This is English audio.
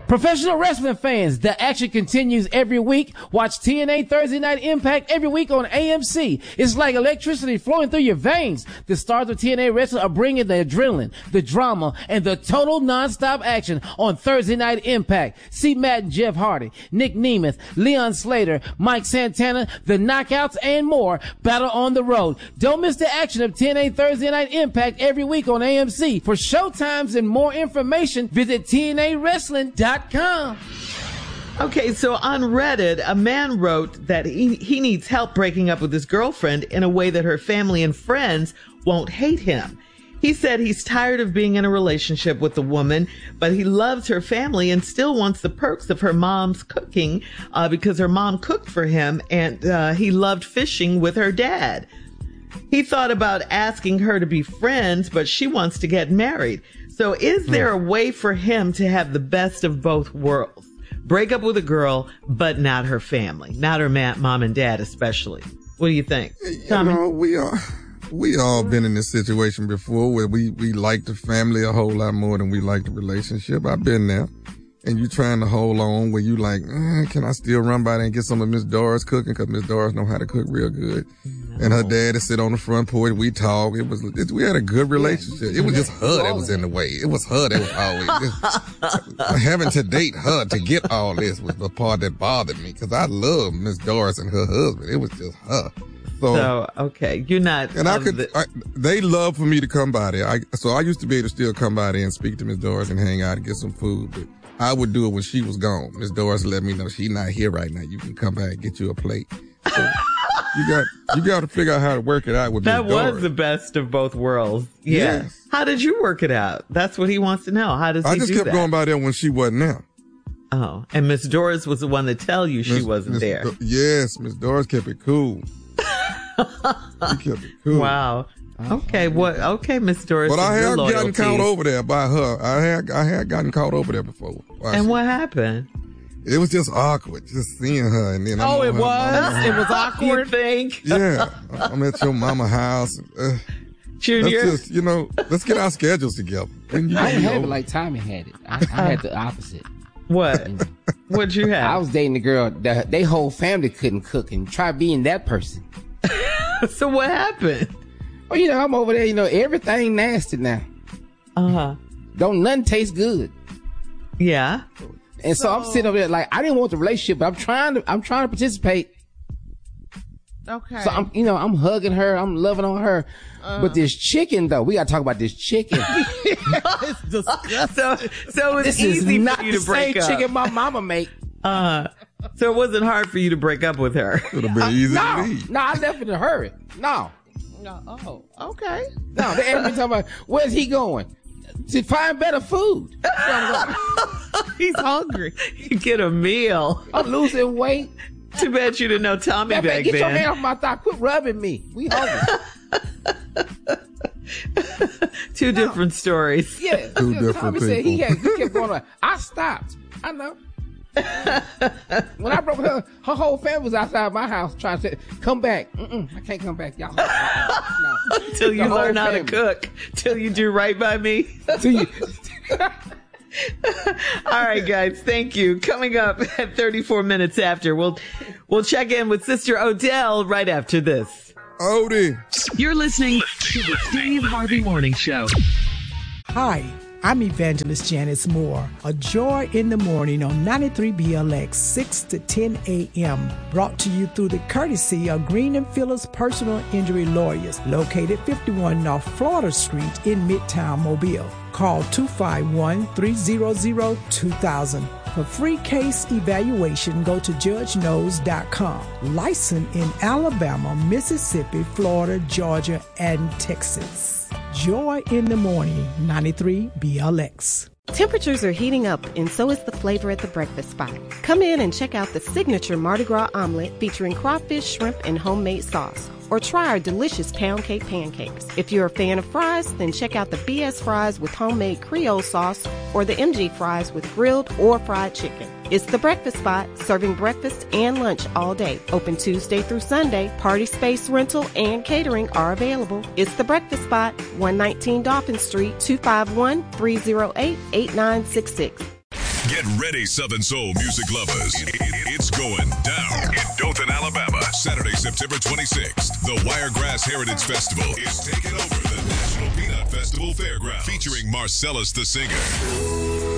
Professional wrestling fans, the action continues every week. Watch TNA Thursday Night Impact every week on AMC. It's like electricity flowing through your veins. The stars of TNA Wrestling are bringing the adrenaline, the drama, and the total non-stop action on Thursday Night Impact. See Matt and Jeff Hardy, Nick Nemeth, Leon Slater, Mike Santana, the Knockouts, and more battle on the road. Don't miss the action of TNA Thursday Night Impact every week on AMC. For showtimes and more information, visit TNAWrestling.com. Okay, so on Reddit, a man wrote that he needs help breaking up with his girlfriend in a way that her family and friends won't hate him. He said he's tired of being in a relationship with the woman, but he loves her family and still wants the perks of her mom's cooking because her mom cooked for him, and he loved fishing with her dad. He thought about asking her to be friends, but she wants to get married. So is there a way for him to have the best of both worlds? Break up with a girl, but not her family, not her mom and dad especially. What do you think, Tommy? We all been in this situation before where we like the family a whole lot more than we like the relationship. I've been there. And you trying to hold on where you like, can I still run by there and get some of Miss Doris cooking? Because Miss Doris know how to cook real good. No. And her dad would sit on the front porch. We talk. We had a good relationship. It was just her that was in the way. It was her that was always having to date her to get all this was the part that bothered me. Because I love Miss Doris and her husband. It was just her. So okay, you're not. And they love for me to come by there. So I used to be able to still come by there and speak to Miss Doris and hang out and get some food. But I would do it when she was gone. Miss Doris let me know she's not here right now. You can come back and get you a plate. So you got to figure out how to work it out with Miss Doris. That was the best of both worlds. Yeah. Yes. How did you work it out? That's what he wants to know. How does he do that? I just kept going by there when she wasn't there. Oh, and Miss Doris was the one to tell you she wasn't there. Yes, Miss Doris kept it cool. She kept it cool. Wow. Okay, okay, Miss Doris. But I had gotten caught over there by her. I had gotten caught over there before. And what happened? It was just awkward, just seeing her. And then it was? It was awkward? You think? Yeah. I'm at your mama's house. Junior? Let's just, let's get our schedules together. I didn't have it like Tommy had it. I had the opposite. What? What'd you have? I was dating a girl, their whole family couldn't cook, and try being that person. So what happened? Well, I'm over there, everything nasty now. Uh-huh. Don't nothing taste good. Yeah. And so I'm sitting over there like, I didn't want the relationship, but I'm trying to participate. Okay. So I'm hugging her, I'm loving on her. But this chicken though, we gotta talk about this chicken. It's disgusting. So it's this easy is not for you to break the up. same chicken my mama make. So it wasn't hard for you to break up with her. It would have been easy to leave. No, I left in a hurry. No. Oh, okay. No, they asked me talking about, where's he going? To find better food. He's hungry. You get a meal. I'm losing weight. Too bad you didn't know Tommy back then. Get your hand off my thigh. Quit rubbing me. We hungry. Two different stories. Yeah. Two different Tommy people. Said he kept going on. I stopped. I know. When I broke her whole family was outside my house trying to say, come back. I can't come back, y'all. No. Till you learn how to cook. Till you do right by me. All right, guys. Thank you. Coming up at 34 minutes after, we'll check in with Sister Odell right after this. Odie. You're listening to the Steve Harvey Morning Show. Hi, I'm Evangelist Janice Moore. A Joy in the Morning on 93 BLX, 6 to 10 a.m. Brought to you through the courtesy of Green and Phillips Personal Injury Lawyers, located 51 North Florida Street in Midtown Mobile. Call 251-300-2000. For free case evaluation, go to judgeknows.com. Licensed in Alabama, Mississippi, Florida, Georgia, and Texas. Joy in the Morning, 93 BLX. Temperatures are heating up, and so is the flavor at the breakfast spot. Come in and check out the signature Mardi Gras omelet featuring crawfish, shrimp, and homemade sauce. Or try our delicious pound cake pancakes. If you're a fan of fries, then check out the BS fries with homemade Creole sauce or the MG fries with grilled or fried chicken. It's the breakfast spot, serving breakfast and lunch all day. Open Tuesday through Sunday. Party space rental and catering are available. It's the breakfast spot, 119 Dolphin Street, 251-308-8966. Get ready, Southern Soul music lovers. It's going down in Dothan, Alabama. Saturday, September 26th. The Wiregrass Heritage Festival is taking over the National Peanut Festival Fairgrounds, featuring Marcellus the Singer.